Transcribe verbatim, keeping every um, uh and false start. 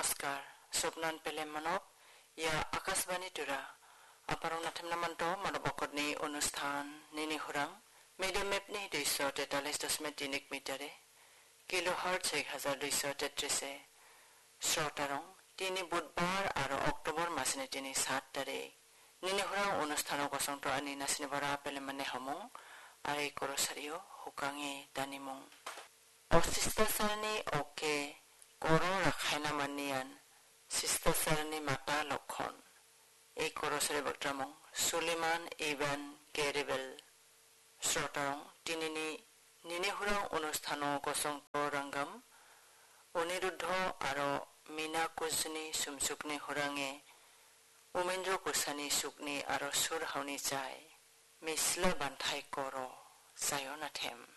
নমস্কাৰ স্বপ্নান পেলে মানৱ ইয়া আকাশবাণী তুৰা aparong natim naman to manabokod ni অনুষ্ঠান nini hurang medium map ni দুইশ তেতাল্লিশ দশমিক তিন মিটারে কিলোহার্টজ এক হাজার দুইশ তেত্রিশ এ শ্রোতারং তিনি বুধবার আর অক্টোবর মাসনে তিনি সাত তারিখ nini hurang অনুষ্ঠানৰ কসংটো আনি নাসনি বৰা পেলে মানে হমং আর এই করসারিও হুকাঙে দানিমং অসিস্তাসারনি ওকে করো রাখাইনা মানিয়ান সিস্তাসারনি মাতা লক্ষণ এই করসরে বক্তমং সুলিমান ইভান কেরিবেল শ্রোতারং তিনিনি নিনিহুরং অনুষ্ঠানো কসং রঙ্গম অনিরুদ্ধ আর মিনা কুজনি সুমসুকনি হুরাঙে উমেন্দ্র কুসানি সুকনি আর সুর হাউনি চাই মিসলে বান্থাই কর সায়নাথেম